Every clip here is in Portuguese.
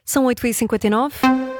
São 8h59.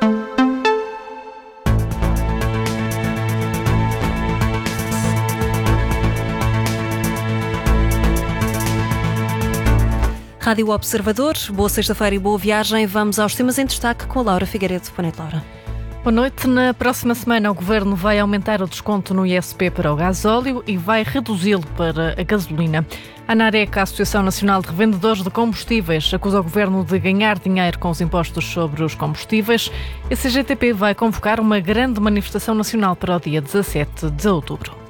Rádio Observador, boa sexta-feira e boa viagem. Vamos aos temas em destaque com a Laura Figueiredo. Boa noite, Laura. Boa noite. Na próxima semana o Governo vai aumentar o desconto no ISP para o gasóleo e vai reduzi-lo para a gasolina. A ANAREC, a Associação Nacional de Revendedores de Combustíveis, acusa o Governo de ganhar dinheiro com os impostos sobre os combustíveis. A CGTP vai convocar uma grande manifestação nacional para o dia 17 de outubro.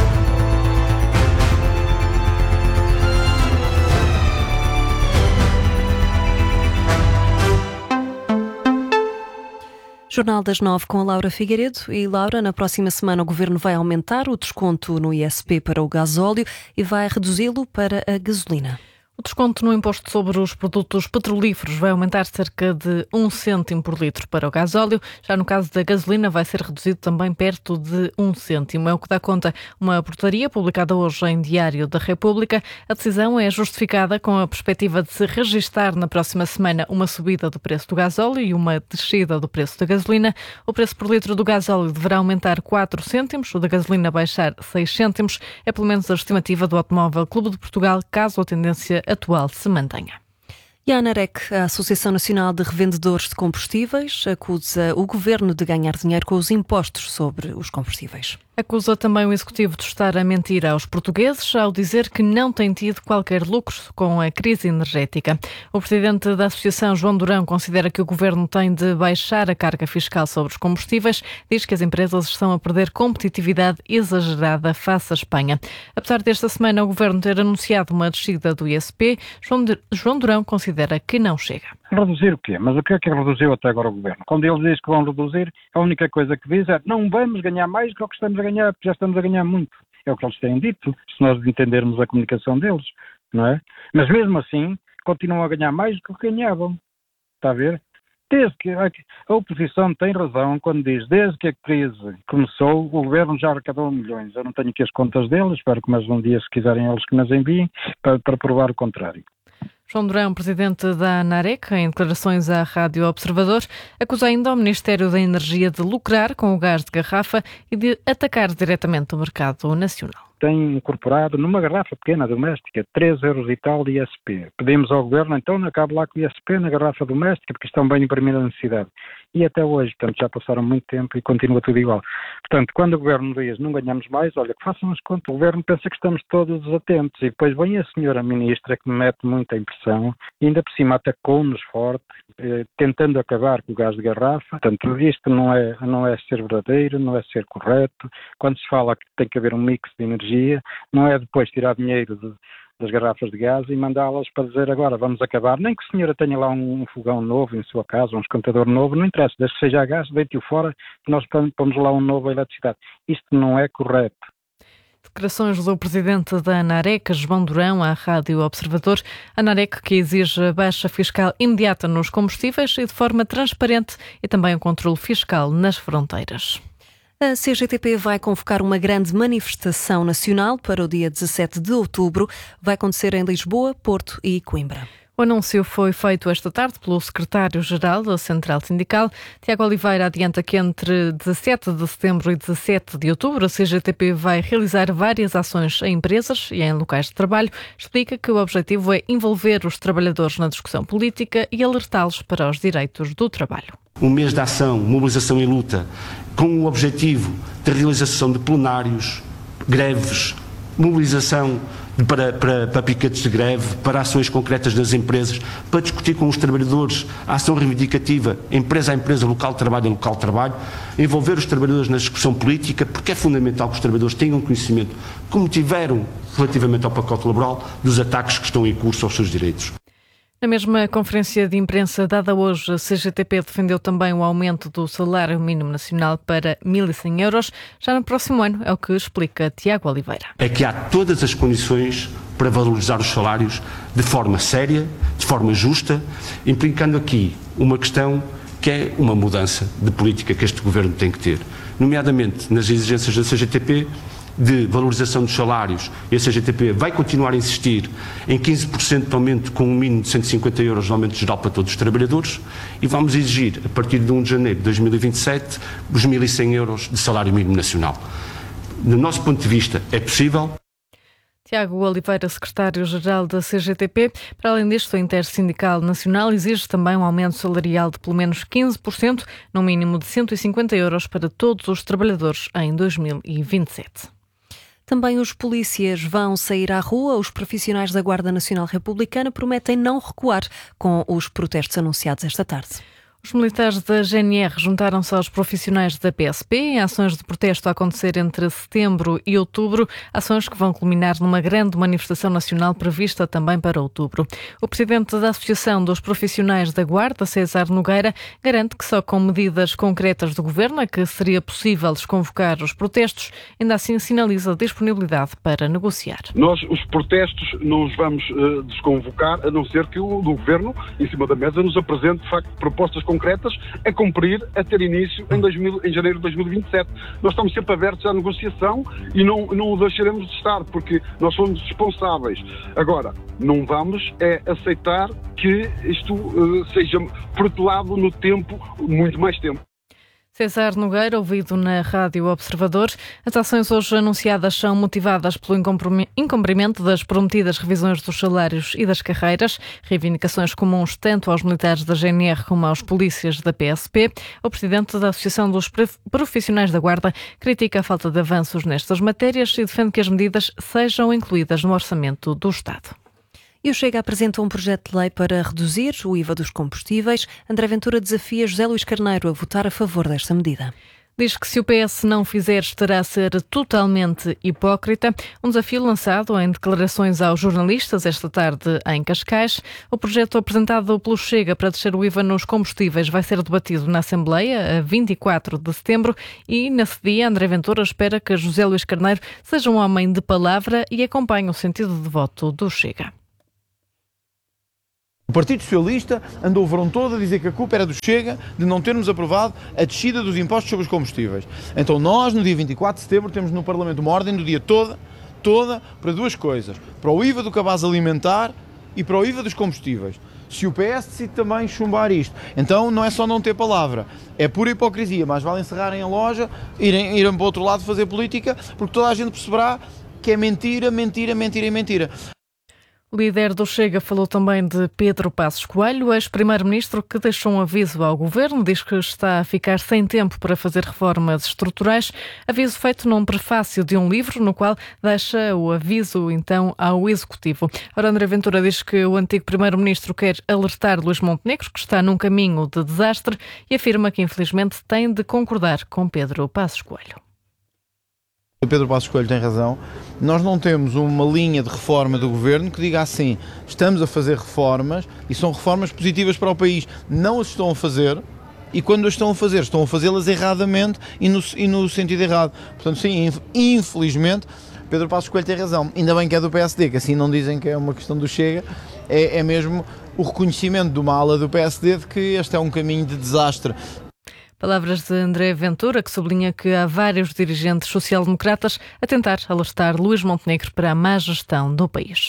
Jornal das 9 com a Laura Figueiredo. E Laura, na próxima semana o Governo vai aumentar o desconto no ISP para o gasóleo e vai reduzi-lo para a gasolina. O desconto no imposto sobre os produtos petrolíferos vai aumentar cerca de 1 cêntimo por litro para o gasóleo. Já no caso da gasolina vai ser reduzido também perto de 1 cêntimo. É o que dá conta uma portaria publicada hoje em Diário da República. A decisão é justificada com a perspectiva de se registar na próxima semana uma subida do preço do gasóleo e uma descida do preço da gasolina. O preço por litro do gasóleo deverá aumentar 4 cêntimos, o da gasolina baixar 6 cêntimos. É pelo menos a estimativa do Automóvel Clube de Portugal, caso a tendência atual se mantenha. E a ANAREC, a Associação Nacional de Revendedores de Combustíveis, acusa o Governo de ganhar dinheiro com os impostos sobre os combustíveis. Acusa também o Executivo de estar a mentir aos portugueses ao dizer que não tem tido qualquer lucro com a crise energética. O presidente da Associação, João Durão, considera que o Governo tem de baixar a carga fiscal sobre os combustíveis. Diz que as empresas estão a perder competitividade exagerada face à Espanha. Apesar desta semana o Governo ter anunciado uma descida do ISP, João Durão considera que não chega. Reduzir o quê? Mas o que é que reduziu até agora o Governo? Quando eles dizem que vão reduzir, a única coisa que diz é não vamos ganhar mais do que o que estamos a ganhar, porque já estamos a ganhar muito. É o que eles têm dito, se nós entendermos a comunicação deles, não é? Mas mesmo assim, continuam a ganhar mais do que o que ganhavam. Está a ver? Desde que a oposição tem razão quando diz, desde que a crise começou, o Governo já arrecadou milhões. Eu não tenho aqui as contas deles, espero que mais um dia, se quiserem eles, que nas enviem, para provar o contrário. João Durão, presidente da ANAREC, em declarações à Rádio Observador, acusa ainda o Ministério da Energia de lucrar com o gás de garrafa e de atacar diretamente o mercado nacional. Tem incorporado numa garrafa pequena doméstica 3 euros e tal de ISP. Pedimos ao Governo, então, acabe lá com o ISP na garrafa doméstica, porque isto é um bem de primeira necessidade. E até hoje, portanto, já passaram muito tempo e continua tudo igual. Portanto, quando o Governo diz não ganhamos mais, olha, que façam as contas. O Governo pensa que estamos todos atentos e depois vem a senhora Ministra, que me mete muita impressão, e ainda por cima atacou-nos forte, tentando acabar com o gás de garrafa. Portanto, isto não é ser verdadeiro, não é ser correto. Quando se fala que tem que haver um mix de energia, não é depois tirar dinheiro das garrafas de gás e mandá-las para dizer agora vamos acabar. Nem que a senhora tenha lá um fogão novo em sua casa, um esquentador novo, não interessa, desde que seja a gás, deite-o fora, que nós pomos lá um novo a eletricidade. Isto não é correto. Declarações do presidente da ANAREC, João Durão, à Rádio Observador. A ANAREC que exige baixa fiscal imediata nos combustíveis e de forma transparente e também o controle fiscal nas fronteiras. A CGTP vai convocar uma grande manifestação nacional para o dia 17 de outubro. Vai acontecer em Lisboa, Porto e Coimbra. O anúncio foi feito esta tarde pelo secretário-geral da Central Sindical. Tiago Oliveira adianta que entre 17 de setembro e 17 de outubro a CGTP vai realizar várias ações em empresas e em locais de trabalho. Explica que o objetivo é envolver os trabalhadores na discussão política e alertá-los para os direitos do trabalho. Um mês de ação, mobilização e luta, com o objetivo de realização de plenários, greves, mobilização para piquetes de greve, para ações concretas das empresas, para discutir com os trabalhadores a ação reivindicativa, empresa a empresa, local de trabalho a local de trabalho, envolver os trabalhadores na discussão política, porque é fundamental que os trabalhadores tenham conhecimento, como tiveram relativamente ao pacote laboral, dos ataques que estão em curso aos seus direitos. Na mesma conferência de imprensa dada hoje, a CGTP defendeu também o aumento do salário mínimo nacional para 1.100 euros. Já no próximo ano, é o que explica Tiago Oliveira. É que há todas as condições para valorizar os salários de forma séria, de forma justa, implicando aqui uma questão que é uma mudança de política que este Governo tem que ter, nomeadamente nas exigências da CGTP, de valorização dos salários, e a CGTP vai continuar a insistir em 15% de aumento com um mínimo de 150 euros de aumento geral para todos os trabalhadores, e vamos exigir, a partir de 1 de janeiro de 2027, os 1.100 euros de salário mínimo nacional. Do nosso ponto de vista, é possível. Tiago Oliveira, secretário-geral da CGTP. Para além disto, a Intersindical Nacional exige também um aumento salarial de pelo menos 15%, no mínimo de 150 euros para todos os trabalhadores em 2027. Também os polícias vão sair à rua. Os profissionais da Guarda Nacional Republicana prometem não recuar com os protestos anunciados esta tarde. Os militares da GNR juntaram-se aos profissionais da PSP em ações de protesto a acontecer entre setembro e outubro, ações que vão culminar numa grande manifestação nacional prevista também para outubro. O presidente da Associação dos Profissionais da Guarda, César Nogueira, garante que só com medidas concretas do governo é que seria possível desconvocar os protestos. Ainda assim, sinaliza disponibilidade para negociar. Nós, os protestos, não os vamos desconvocar, a não ser que o governo, em cima da mesa, nos apresente, de facto, propostas concretas a cumprir, a ter início em janeiro de 2027. Nós estamos sempre abertos à negociação e não o deixaremos de estar, porque nós somos responsáveis. Agora, não vamos aceitar que isto seja protelado no tempo, muito mais tempo. César Nogueira, ouvido na Rádio Observador. As ações hoje anunciadas são motivadas pelo incumprimento das prometidas revisões dos salários e das carreiras, reivindicações comuns tanto aos militares da GNR como aos polícias da PSP. O presidente da Associação dos Profissionais da Guarda critica a falta de avanços nestas matérias e defende que as medidas sejam incluídas no orçamento do Estado. E o Chega apresenta um projeto de lei para reduzir o IVA dos combustíveis. André Ventura desafia José Luís Carneiro a votar a favor desta medida. Diz que se o PS não fizer, estará a ser totalmente hipócrita. Um desafio lançado em declarações aos jornalistas esta tarde em Cascais. O projeto apresentado pelo Chega para descer o IVA nos combustíveis vai ser debatido na Assembleia a 24 de setembro e, nesse dia, André Ventura espera que José Luís Carneiro seja um homem de palavra e acompanhe o sentido de voto do Chega. O Partido Socialista andou o verão todo a dizer que a culpa era do Chega de não termos aprovado a descida dos impostos sobre os combustíveis. Então nós, no dia 24 de setembro, temos no Parlamento uma ordem do dia toda para duas coisas. Para o IVA do cabaz alimentar e para o IVA dos combustíveis. Se o PS decide também chumbar isto, então não é só não ter palavra, é pura hipocrisia. Mais vale encerrarem a loja, irem para o outro lado fazer política, porque toda a gente perceberá que é mentira, mentira, mentira e mentira. O líder do Chega falou também de Pedro Passos Coelho, ex-primeiro-ministro, que deixou um aviso ao governo, diz que está a ficar sem tempo para fazer reformas estruturais. Aviso feito num prefácio de um livro, no qual deixa o aviso, então, ao Executivo. Ora, André Ventura diz que o antigo primeiro-ministro quer alertar Luís Montenegro, que está num caminho de desastre, e afirma que, infelizmente, tem de concordar com Pedro Passos Coelho. Pedro Passos Coelho tem razão. Nós não temos uma linha de reforma do governo que diga assim, estamos a fazer reformas e são reformas positivas para o país. Não as estão a fazer e quando as estão a fazer, estão a fazê-las erradamente e no sentido errado. Portanto, sim, infelizmente, Pedro Passos Coelho tem razão. Ainda bem que é do PSD, que assim não dizem que é uma questão do Chega. É mesmo o reconhecimento de uma ala do PSD de que este é um caminho de desastre. Palavras de André Ventura, que sublinha que há vários dirigentes social-democratas a tentar alertar Luís Montenegro para a má gestão do país.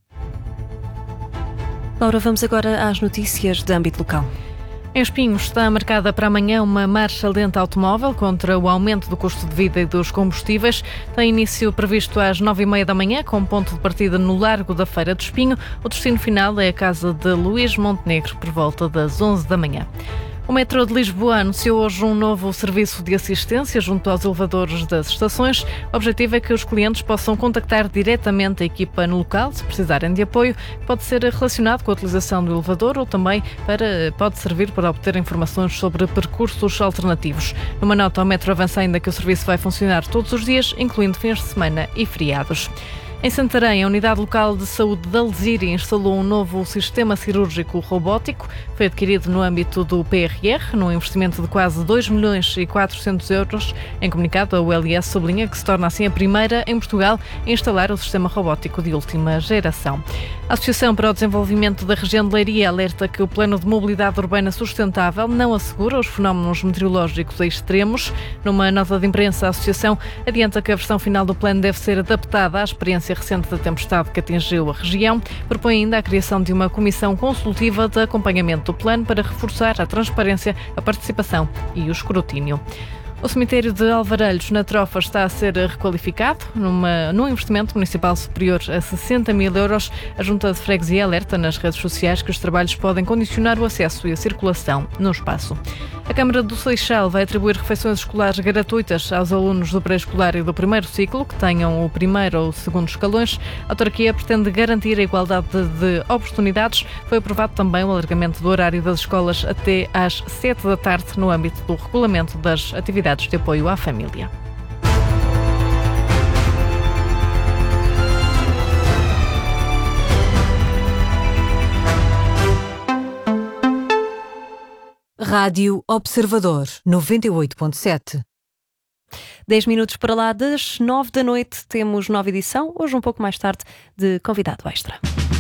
Laura, vamos agora às notícias de âmbito local. Em Espinhos está marcada para amanhã uma marcha lenta automóvel contra o aumento do custo de vida e dos combustíveis. Tem início previsto às 9h30 da manhã, com ponto de partida no Largo da Feira do Espinho. O destino final é a casa de Luís Montenegro, por volta das 11 da manhã. O Metro de Lisboa anunciou hoje um novo serviço de assistência junto aos elevadores das estações. O objetivo é que os clientes possam contactar diretamente a equipa no local, se precisarem de apoio. Pode ser relacionado com a utilização do elevador ou também pode servir para obter informações sobre percursos alternativos. Numa nota, o Metro avança ainda que o serviço vai funcionar todos os dias, incluindo fins de semana e feriados. Em Santarém, a Unidade Local de Saúde de Alzira instalou um novo sistema cirúrgico robótico. Foi adquirido no âmbito do PRR, num investimento de quase 2.400.000 euros. Em comunicado, a ULS sublinha que se torna assim a primeira em Portugal a instalar o sistema robótico de última geração. A Associação para o Desenvolvimento da Região de Leiria alerta que o Plano de Mobilidade Urbana Sustentável não assegura os fenómenos meteorológicos extremos. Numa nota de imprensa, a Associação adianta que a versão final do plano deve ser adaptada à experiência recente da tempestade que atingiu a região. Propõe ainda a criação de uma comissão consultiva de acompanhamento do plano para reforçar a transparência, a participação e o escrutínio. O cemitério de Alvarelhos, na Trofa, está a ser requalificado num investimento municipal superior a 60.000 euros. A Junta de Freguesia alerta nas redes sociais que os trabalhos podem condicionar o acesso e a circulação no espaço. A Câmara do Seixal vai atribuir refeições escolares gratuitas aos alunos do pré-escolar e do primeiro ciclo que tenham o primeiro ou o segundo escalões. A autarquia pretende garantir a igualdade de oportunidades. Foi aprovado também o alargamento do horário das escolas até às 7 da tarde no âmbito do regulamento das atividades de apoio à família. Rádio Observador 98.7. 10 minutos para lá das 9 da noite, temos nova edição, hoje um pouco mais tarde, de convidado extra.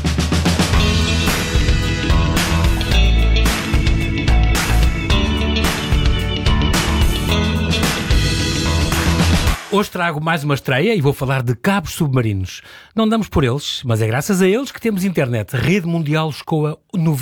Hoje trago mais uma estreia e vou falar de cabos submarinos. Não damos por eles, mas é graças a eles que temos internet. A rede mundial escoa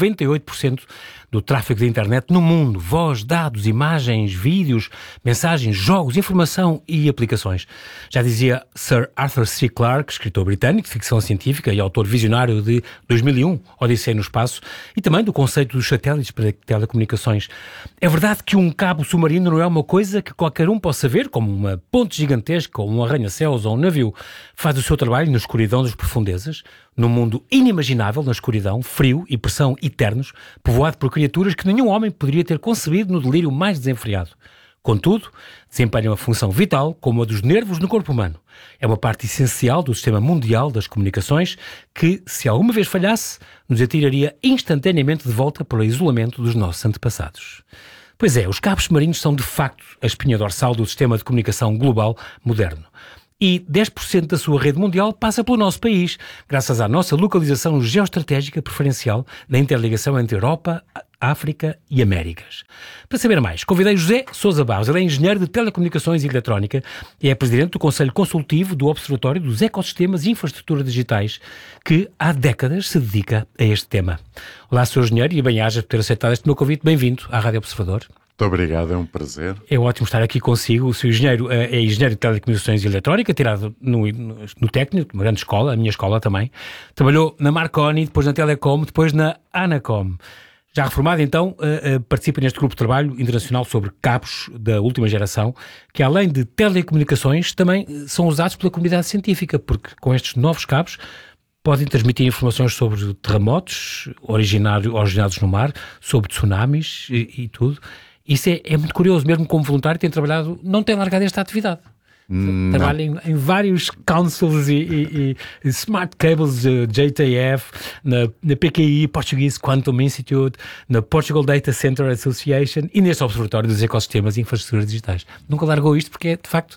98% do tráfego de internet no mundo. Voz, dados, imagens, vídeos, mensagens, jogos, informação e aplicações. Já dizia Sir Arthur C. Clarke, escritor britânico de ficção científica e autor visionário de 2001, Odisseia no Espaço, e também do conceito dos satélites para telecomunicações. É verdade que um cabo submarino não é uma coisa que qualquer um possa ver, como uma ponte gigantesca, ou um arranha-céus, ou um navio. Faz o seu trabalho na escuridão das profundezas, num mundo inimaginável, na escuridão, frio e pressão eternos, povoado por criaturas que nenhum homem poderia ter concebido no delírio mais desenfreado. Contudo, desempenham uma função vital como a dos nervos no corpo humano. É uma parte essencial do sistema mundial das comunicações que, se alguma vez falhasse, nos atiraria instantaneamente de volta para o isolamento dos nossos antepassados. Pois é, os cabos submarinos são de facto a espinha dorsal do sistema de comunicação global moderno. E 10% da sua rede mundial passa pelo nosso país, graças à nossa localização geoestratégica preferencial na interligação entre Europa, África e Américas. Para saber mais, convidei José Sousa Barros. Ele é engenheiro de telecomunicações e eletrónica e é presidente do Conselho Consultivo do Observatório dos Ecossistemas e Infraestruturas Digitais, que há décadas se dedica a este tema. Olá, Sr. Engenheiro, e bem-aja por ter aceitado este meu convite. Bem-vindo à Rádio Observador. Muito obrigado, é um prazer. É ótimo estar aqui consigo. O seu engenheiro é engenheiro de telecomunicações e eletrónica, tirado no técnico, uma grande escola, a minha escola também. Trabalhou na Marconi, depois na Telecom, depois na Anacom. Já reformado, então, participa neste grupo de trabalho internacional sobre cabos da última geração, que além de telecomunicações, também são usados pela comunidade científica, porque com estes novos cabos podem transmitir informações sobre terremotos originados no mar, sobre tsunamis e tudo. Isso é muito curioso, mesmo como voluntário não tem largado esta atividade. Trabalha em vários councils e smart cables, JTF, na PQI, Portuguese Quantum Institute, na Portugal Data Center Association e neste Observatório dos Ecossistemas e Infraestruturas Digitais. Nunca largou isto porque é, de facto...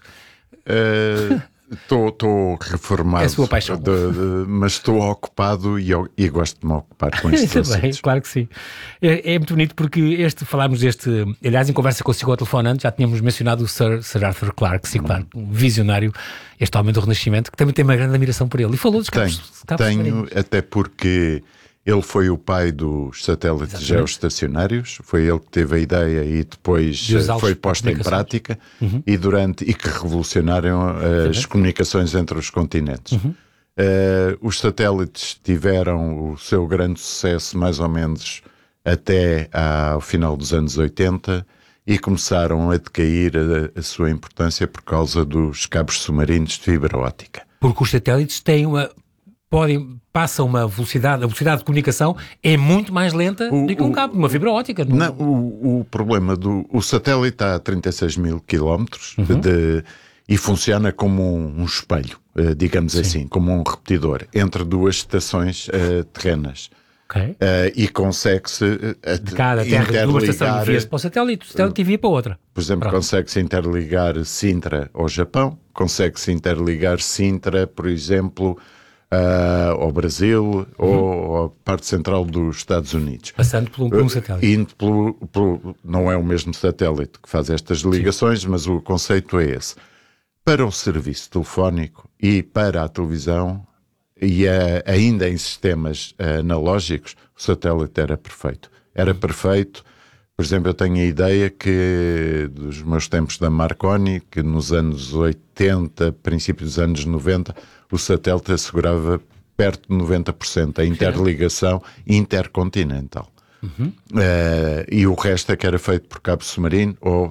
Estou reformado, é a sua paixão. mas estou ocupado e gosto de me ocupar com estes assuntos. Claro que sim. É muito bonito porque falámos aliás, em conversa consigo ao telefone antes, já tínhamos mencionado o Sir Arthur Clarke, um visionário, este homem do Renascimento, que também tem uma grande admiração por ele. E falou dos cabos. Tenho, até porque ele foi o pai dos satélites geoestacionários, foi ele que teve a ideia e depois foi posta em prática e que revolucionaram as comunicações entre os continentes. Os satélites tiveram o seu grande sucesso mais ou menos até ao final dos anos 80 e começaram a decair a sua importância por causa dos cabos submarinos de fibra óptica. Porque os satélites têm passam a velocidade de comunicação é muito mais lenta do que um cabo, uma fibra óptica. O problema o satélite está a 36 mil quilómetros e funciona como um espelho, digamos assim, como um repetidor, entre duas estações terrenas. Okay. E consegue-se de cada terra de uma estação envia-se para o satélite envia para outra. Por exemplo, consegue-se interligar Sintra ao Japão, consegue-se interligar Sintra, por exemplo, ao Brasil ou à parte central dos Estados Unidos. Passando por um satélite. Indo não é o mesmo satélite que faz estas ligações, mas o conceito é esse. Para o serviço telefónico e para a televisão, e ainda em sistemas analógicos, o satélite era perfeito. Era perfeito. Por exemplo, eu tenho a ideia que dos meus tempos da Marconi, que nos anos 80, princípio dos anos 90, o satélite assegurava perto de 90% a interligação intercontinental. E o resto é que era feito por cabo submarino ou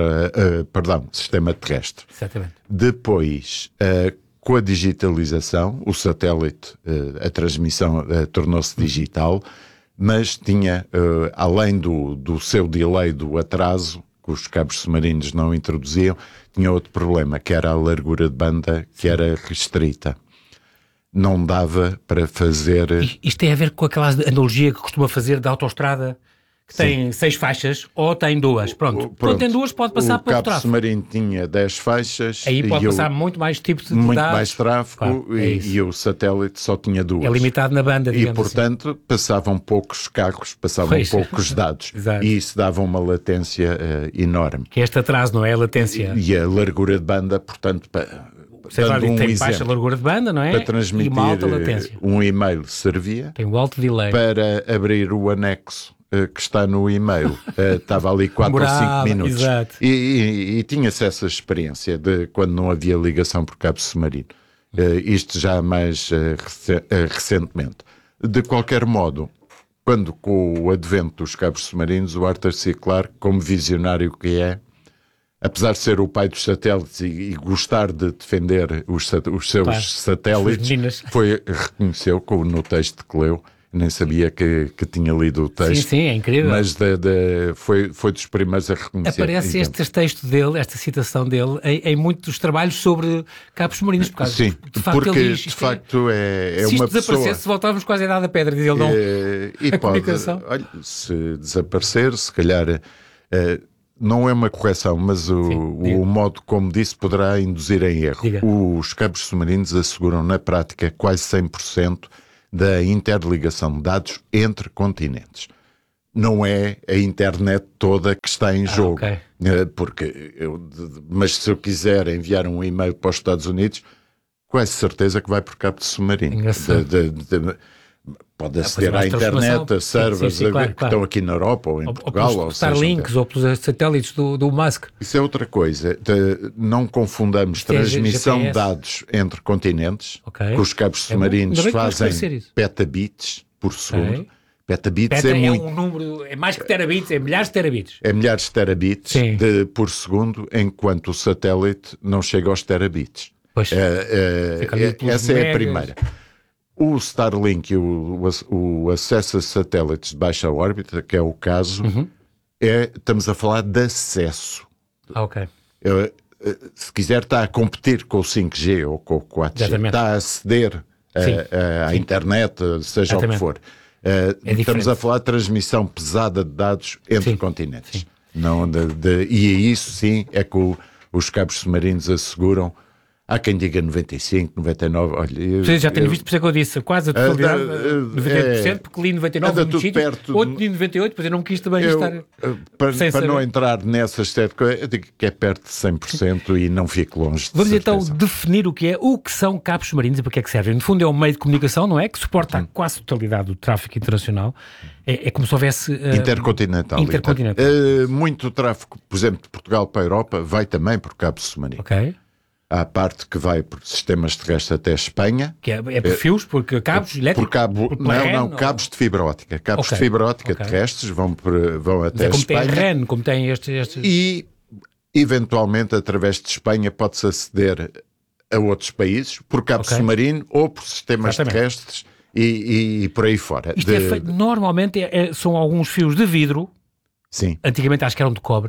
sistema terrestre. Exatamente. Depois, com a digitalização, o satélite, a transmissão tornou-se digital, mas tinha, além do seu delay, do atraso, que os cabos submarinos não introduziam, tinha outro problema, que era a largura de banda, que era restrita. Não dava para fazer... Isto tem a ver com aquela analogia que costuma fazer da autoestrada, que tem 6 faixas ou tem 2. Pronto. Quando tem 2 pode passar pouco tráfego. O cabo submarino tinha 10 faixas. Aí pode passar muito mais tipos de dados. Muito mais tráfego, claro, e o satélite só tinha 2. É limitado na banda, digamos. E, portanto, passavam poucos carros, passavam poucos dados. E isso dava uma latência enorme. Que este atraso, não é? A latência. E a largura de banda, portanto... tem baixa largura de banda, não é? Para transmitir um e-mail servia. Tem um alto delay. Para abrir o anexo que está no e-mail, estava ali 4 ou 5 minutos. Exato. E tinha-se essa experiência de quando não havia ligação por cabo submarino. Isto já mais recentemente. De qualquer modo, quando com o advento dos cabos submarinos, o Arthur C. Clarke, como visionário que é, apesar de ser o pai dos satélites e gostar de defender os seus satélites, reconheceu no texto que leu, nem sabia que tinha lido o texto. Sim, é incrível. Mas foi dos primeiros a reconhecer. Aparece este texto dele, esta citação dele, em muitos trabalhos sobre cabos submarinos. Sim, porque de facto é uma pessoa... Se isto desaparecesse, voltávamos quase à Idade da Pedra, diz ele, não? E comunicação. Olha, se desaparecer, se calhar... não é uma correção, mas o modo como disse poderá induzir em erro. Diga. Os cabos submarinos asseguram na prática quase 100% da interligação de dados entre continentes. Não é a internet toda que está em jogo. Okay. Mas se eu quiser enviar um e-mail para os Estados Unidos, quase certeza que vai por cabo de submarino. Pode aceder à internet, a servers claro. Estão aqui na Europa ou em Portugal. Ou pelos Starlinks ou pelos satélites do Musk. Isso é outra coisa. Não confundamos transmissão de dados entre continentes, que os cabos submarinos fazem petabits por segundo. Petabits é muito... um número, é mais que terabits, é milhares de terabits. É milhares de terabits por segundo, enquanto o satélite não chega aos terabits. Pois, essa é a primeira. O Starlink e o acesso a satélites de baixa órbita, que é o caso, estamos a falar de acesso. Ok. Se quiser, está a competir com o 5G ou com o 4G. Exatamente. Está a aceder à internet, seja o que for. Estamos a falar de transmissão pesada de dados entre continentes. Sim. Não e isso sim é que os cabos submarinos asseguram. Há quem diga 95, 99, olha... já tenho visto, por isso é que eu disse, quase a totalidade, 98%, porque li 99, outro li 98, depois eu não quis também estar... Para não entrar nessas 7 coisas, eu digo que é perto de 100% e não fico longe de Vamos certeza. Então definir o que são cabos submarinos e para que é que servem. No fundo é um meio de comunicação, não é? Que suporta a quase totalidade do tráfego internacional. É como se houvesse... Intercontinental. Muito tráfego, por exemplo, de Portugal para a Europa, vai também por cabo submarino. Ok. Há a parte que vai por sistemas terrestres até a Espanha. Que é por fios, porque cabos elétricos? Cabos de fibra óptica. Cabos de fibra óptica terrestres vão até a Espanha. Tem REN, como tem estes... E, eventualmente, através de Espanha, pode-se aceder a outros países por cabo submarino ou por sistemas terrestres e por aí fora. Isto é feito, normalmente são alguns fios de vidro. Sim. Antigamente acho que eram de cobre.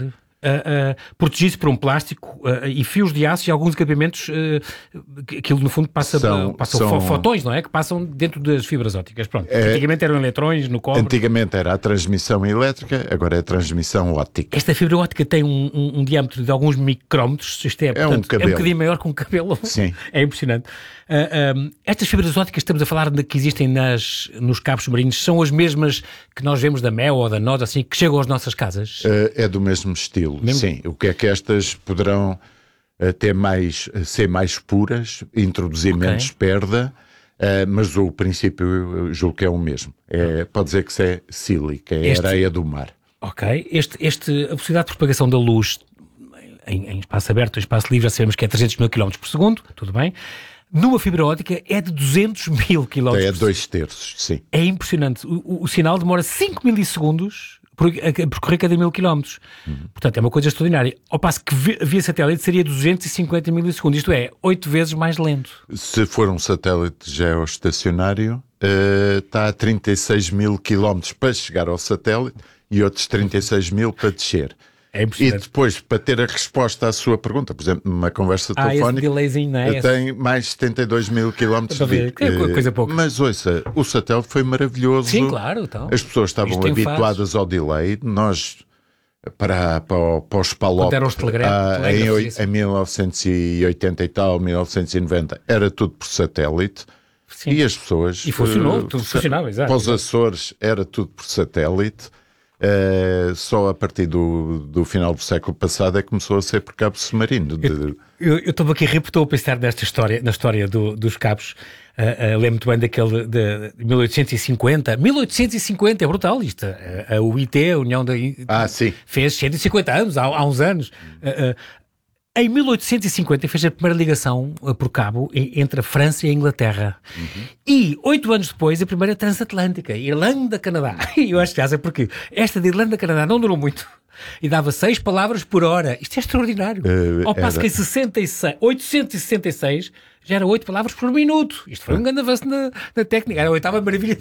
protegidos por um plástico e fios de aço e alguns equipamentos, aquilo no fundo passam fotões, não é? Que passam dentro das fibras ópticas. Pronto. Antigamente eram eletrões no cobre. Antigamente era a transmissão elétrica, agora é a transmissão óptica. Esta fibra óptica tem um diâmetro de alguns micrómetros. Isto é um bocadinho maior que um cabelo. Sim. É impressionante. Estas fibras ópticas que estamos a falar que existem nos cabos submarinos são as mesmas que nós vemos da Mel ou da NOS, assim, que chegam às nossas casas? É do mesmo estilo, sim. O que é que estas poderão ser mais puras, introduzir menos perda, mas o princípio julgo que é o mesmo. Pode dizer que isso é sílica, é areia do mar. Ok. A velocidade de propagação da luz em espaço aberto, em espaço livre, já sabemos que é 300 mil km por segundo, tudo bem. Numa fibra óptica é de 200 mil km por segundo. É 2/3, sim. É impressionante. O sinal demora 5 milissegundos a percorrer cada 1000 km. Portanto, é uma coisa extraordinária. Ao passo que via satélite seria 250 milissegundos. Isto é, 8 vezes mais lento. Se for um satélite geoestacionário, está a 36 mil km para chegar ao satélite e outros 36 mil para descer. É impressionante. E depois, para ter a resposta à sua pergunta, por exemplo, numa conversa telefónica, tem mais 72 mil quilómetros de coisa pouca. Mas ouça, o satélite foi maravilhoso. Sim, claro. Então. As pessoas estavam habituadas ao delay. Nós, para os PALOP, em 1980 e tal, 1990, era tudo por satélite. Sim. E as pessoas... E funcionou, tudo funcionava, exato. Para os Açores era tudo por satélite. Só a partir do final do século passado é que começou a ser por cabo submarino. Eu estou aqui a rir porque estou a pensar na história dos cabos. Lembro-me bem daquele de 1850. 1850, é brutal isto. A UIT, a União da... fez 150 anos, há uns anos. Em 1850 fez a primeira ligação por cabo entre a França e a Inglaterra. E 8 anos depois a primeira transatlântica, Irlanda-Canadá. E eu acho que é porque esta de Irlanda-Canadá não durou muito e dava 6 palavras por hora. Isto é extraordinário. Ao passo que em 866 já era 8 palavras por minuto. Isto foi um grande avanço na técnica. Era a oitava maravilha.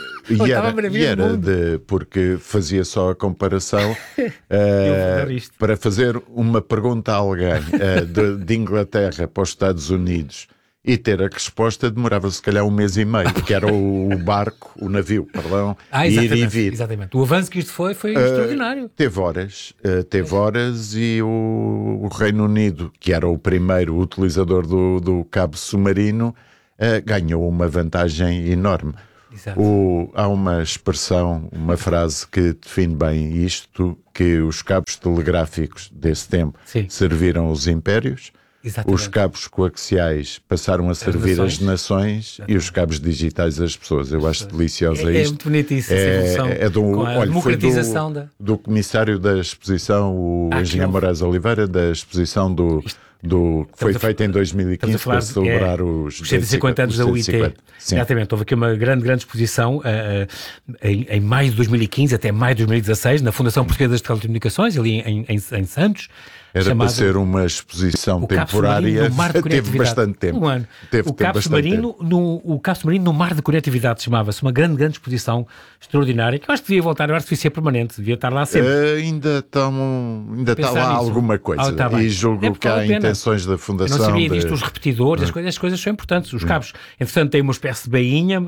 Porque fazia só a comparação para fazer uma pergunta a alguém de Inglaterra para os Estados Unidos e ter a resposta demorava se calhar 1 mês e meio, que era o navio, ir e vir. Exatamente. O avanço que isto foi extraordinário. Teve horas e o Reino Unido, que era o primeiro utilizador do cabo submarino, ganhou uma vantagem enorme. Há uma expressão, uma frase que define bem isto, que os cabos telegráficos desse tempo serviram os impérios. Exatamente. Os cabos coaxiais passaram a servir as nações e os cabos digitais as pessoas. Eu acho deliciosa isto. É muito bonito isso, essa evolução. A democratização do comissário da exposição, o engenheiro Moraes Oliveira, da exposição que foi feita em 2015 para celebrar os 150 anos da UIT. Exatamente, houve aqui uma grande exposição em maio de 2015 até maio de 2016 na Fundação Portuguesa das Telecomunicações, ali em Santos. Era para ser uma exposição temporária, teve bastante tempo. O cabo submarino no mar de conectividade chamava-se, uma grande exposição extraordinária, que eu acho que devia voltar, eu acho que devia ser permanente, devia estar lá sempre. Ainda está lá alguma coisa, e julgo que há intenções da Fundação. Eu não sabia disto, os repetidores, as coisas são importantes. Os cabos, entretanto, têm uma espécie de bainha,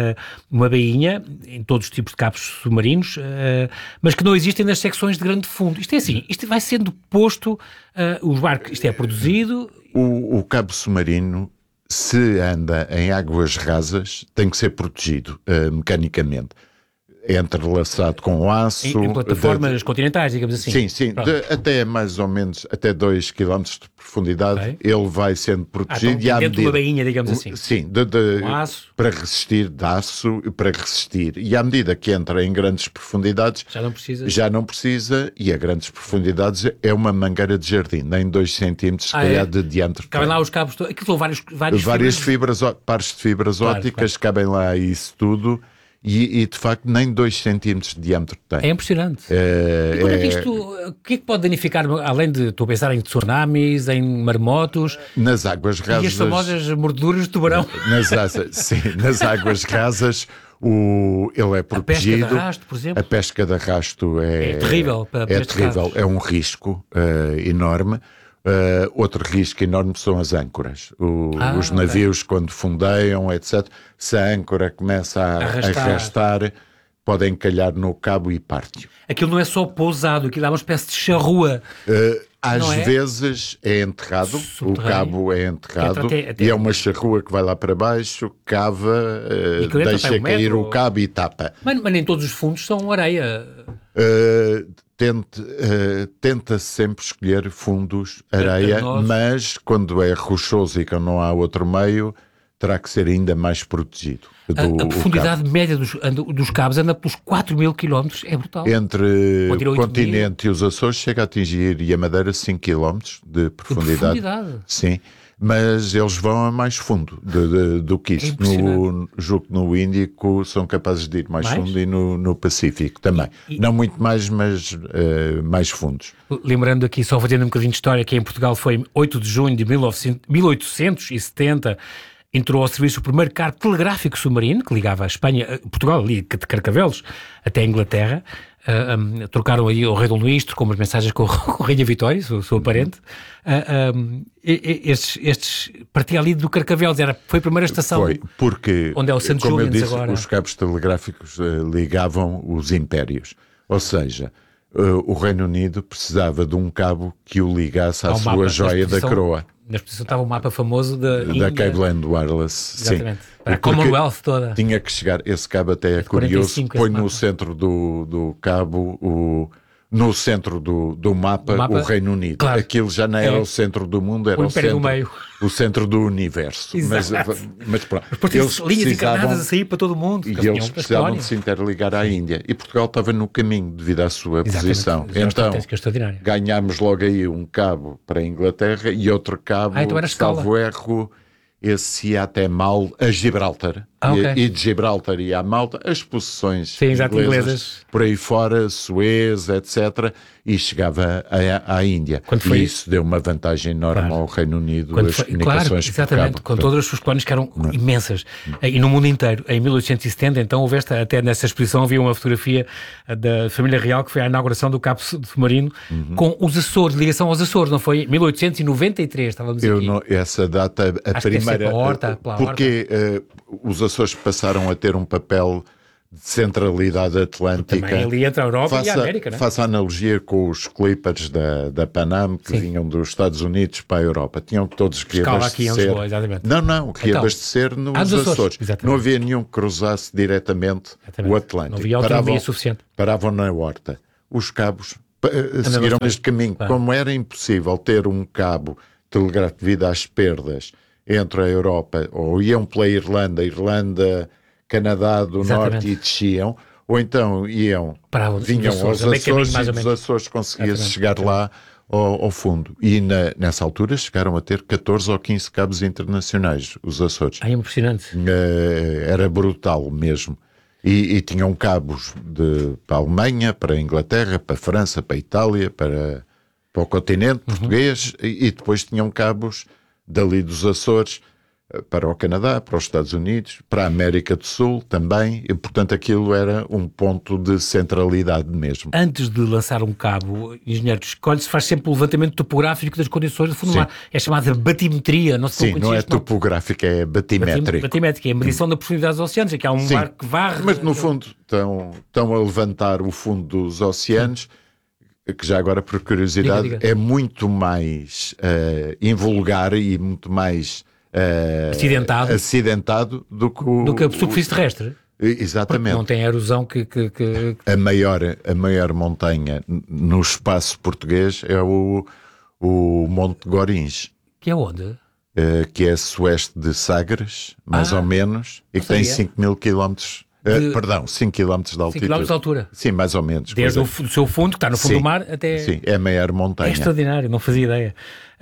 em todos os tipos de cabos submarinos, mas que não existem nas secções de grande fundo. Isto é assim, isto vai sendo posto, os barcos, isto é produzido. O cabo submarino, se anda em águas rasas, tem que ser protegido mecanicamente. É entrelaçado com aço. Em plataformas continentais, digamos assim. Sim. Até mais ou menos, até 2 km de profundidade, ele vai sendo protegido. Então, dentro de uma bainha, digamos assim. Sim, aço. Para resistir, de aço, para resistir. E à medida que entra em grandes profundidades, já não precisa, e a grandes profundidades é uma mangueira de jardim, nem 2 centímetros, se calhar, de diâmetro. Cabem lá os cabos, aquilo são vários pares de fibras ópticas, cabem lá isso tudo. E de facto nem 2 centímetros de diâmetro tem. É impressionante. O que é que pode danificar, além de, estou a pensar em tsunamis, em maremotos? Nas águas rasas. E as famosas mordeduras de tubarão. Nas águas rasas, Ele é protegido. A pesca de arrasto, por exemplo? A pesca de arrasto é terrível. É terrível, é um risco enorme. Outro risco enorme são as âncoras. Os navios, quando fundeiam, etc., se a âncora começa a arrastar, podem calhar no cabo e parte-o. Aquilo não é só pousado, aquilo é uma espécie de charrua. Às vezes é enterrado, o cabo é enterrado e é uma charrua que vai lá para baixo, cava, deixa cair o cabo e tapa. Mas nem todos os fundos são areia. Tenta sempre escolher fundos areia, mas quando é rochoso e que não há outro meio, terá que ser ainda mais protegido. A profundidade média dos cabos anda pelos 4.000 km, é brutal. Entre o continente e os Açores chega a atingir, e a Madeira, 5 km de profundidade. Sim, mas eles vão a mais fundo do que isso. No Índico são capazes de ir mais fundo e no Pacífico também. Não muito mais, mas mais fundos. Lembrando aqui, só fazendo um bocadinho de história, que em Portugal foi 8 de junho de 1870, entrou ao serviço o primeiro carro telegráfico submarino que ligava a Espanha, Portugal, ali de Carcavelos, até a Inglaterra. Trocaram aí o rei Dom Luís, trocou umas mensagens com o rei da Vitória, seu parente. Partia ali do Carcavelos, foi a primeira estação. Foi, porque, onde é o Santo como eu Julians disse, agora. Os cabos telegráficos ligavam os impérios. Ou seja, o Reino Unido precisava de um cabo que o ligasse à sua joia da coroa. Na exposição estava o mapa famoso da Cable and Wireless. Exatamente. Sim. A Commonwealth toda. Tinha que chegar, esse cabo até é curioso, põe no centro do cabo no centro do mapa o Reino Unido. Claro. Aquilo já não era o centro do mundo, era o centro do universo. Mas pronto. Depois eles linhas encarnadas a sair para todo o mundo. E eles precisavam de se interligar à Índia. E Portugal estava no caminho devido à sua posição. Então, ganhámos logo aí um cabo para a Inglaterra e outro cabo, salvo erro, esse ia até a Gibraltar. E de Gibraltar ia a Malta, as posições inglesas por aí fora, Suez, etc., e chegava àÍndia. E isso deu uma vantagem enorme ao Reino Unido, as comunicações por cabo. Com todas as suas colónias que eram imensas. E no mundo inteiro, em 1870, então, houve até nessa exposição, havia uma fotografia da família real que foi à inauguração do cabo submarino com os Açores, ligação aos Açores, não foi? 1893, estávamos aqui. Essa data, a primeira... Porque os Açores passaram a ter um papel de centralidade atlântica. Também ali entre a Europa e a América, não é? Faça analogia com os Clippers da Panam, que vinham dos Estados Unidos para a Europa. Tinham que todos que abastecer... que abastecer nos Açores. Não havia nenhum que cruzasse diretamente o Atlântico. Não havia autonomia suficiente. Paravam na horta. Os cabos seguiram este caminho. Como era impossível ter um cabo telegráfico devido às perdas entre a Europa, ou iam pela Irlanda, Canadá do Norte e desciam, ou então vinham aos Açores e dos Açores conseguia-se chegar lá ao fundo. E nessa altura chegaram a ter 14 ou 15 cabos internacionais, os Açores. É impressionante. Era brutal mesmo. E tinham cabos para a Alemanha, para a Inglaterra, para a França, para a Itália, para o continente português, e depois tinham cabos dali dos Açores para o Canadá, para os Estados Unidos, para a América do Sul também, e portanto aquilo era um ponto de centralidade mesmo. Antes de lançar um cabo, engenheiro, escolhe-se, faz sempre o levantamento topográfico das condições de fundo do mar. É chamada batimetria. Não é topográfica, é batimétrica. Batimétrica, é a medição da profundidade dos oceanos, é que há um barco que varre... Mas no fundo estão a levantar o fundo dos oceanos, que já agora, por curiosidade, é muito mais invulgar e muito mais acidentado do que a superfície terrestre. Exatamente. Porque não tem a erosão que... A maior montanha no espaço português é o Monte Gorins. Que é onde? Que é a sueste de Sagres, mais ou menos, e que tem 5.000 quilómetros... 5 km de altitude. 5 km de altura. Sim, mais ou menos. Desde o seu fundo, que está no fundo do mar, até... Sim, é a maior montanha. É extraordinário, não fazia ideia.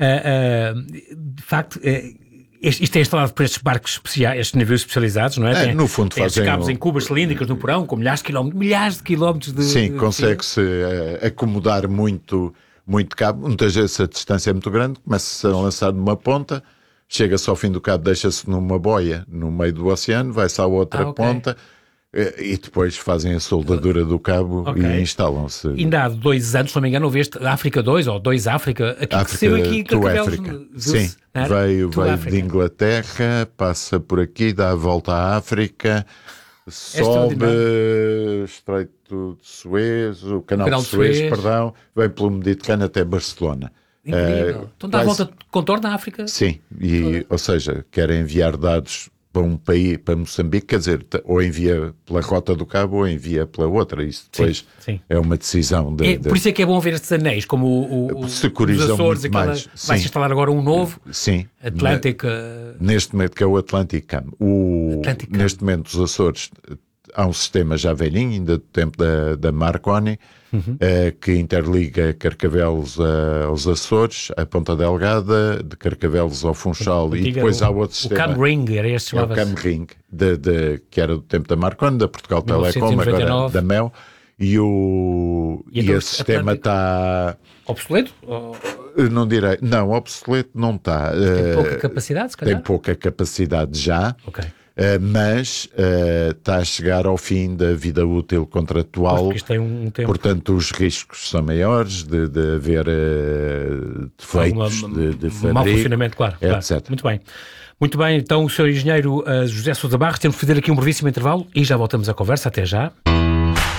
De facto, isto é instalado por estes barcos especiais, estes navios especializados, não é? No fundo tem fazem... cabos em cubas cilíndricas no porão, com milhares de quilómetros de... Sim, consegue-se acomodar muito cabo. Muitas vezes a distância é muito grande, começa-se a lançar numa ponta, chega-se ao fim do cabo, deixa-se numa boia no meio do oceano, vai-se à outra ponta... E depois fazem a soldadura do cabo e instalam-se. Ainda há 2 anos, se não me engano, houve este África 2 ou 2 África, aqui que saiu aqui África. Sim, veio de Inglaterra, passa por aqui, dá a volta à África, sobe Estreito de Suez, o Canal de Suez, perdão, vem pelo Mediterrâneo até Barcelona. Incrível. Então dá a volta, contorna a África? Sim, ou seja, querem enviar dados para um país, para Moçambique, quer dizer, ou envia pela Rota do Cabo ou envia pela outra. Isso depois é uma decisão. Por isso é que é bom ver estes anéis, como os Açores, vai-se instalar agora um novo, Atlântico. Neste momento, que é o Atlantic Cam. Neste momento, os Açores, há um sistema já velhinho, ainda do tempo da Marconi, que interliga Carcavelos aos Açores, a Ponta Delgada, de Carcavelos ao Funchal, e depois há outro sistema. O Camring, era este chamava-se. É o Camring, que era do tempo da Marconi, da Portugal Telecom, agora da Mel, e esse sistema está... Obsoleto? Não direi. Não, obsoleto não está. Tem pouca capacidade, se calhar? Tem pouca capacidade já. Ok. Mas está a chegar ao fim da vida útil contratual, tem um tempo. Portanto os riscos são maiores de haver defeitos de fabrico, mau funcionamento, claro. Muito bem. Muito bem, então o Sr. Engenheiro José Sousa Barros, temos que fazer aqui um brevíssimo intervalo e já voltamos à conversa. Até já.